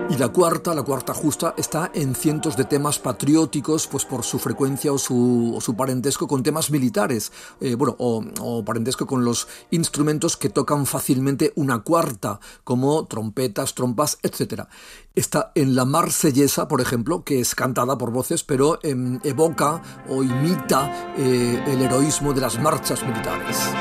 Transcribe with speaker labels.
Speaker 1: Y la cuarta justa, está en cientos de temas patrióticos, pues por su frecuencia o su parentesco con temas militares, o parentesco con los instrumentos que tocan fácilmente una cuarta, como trompetas, trompas, etc. Está en la Marsellesa, por ejemplo, que es cantada por voces, pero evoca o imita el heroísmo de las marchas militares.